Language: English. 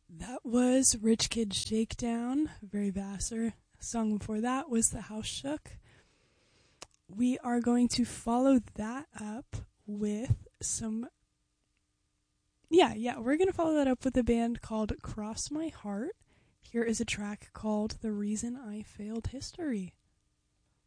That was Rich Kid Shakedown, Very Vassar. Song before that was The House Shook. We are going to follow that up with we're going to follow that up with a band called Cross My Heart. Here is a track called The Reason I Failed History.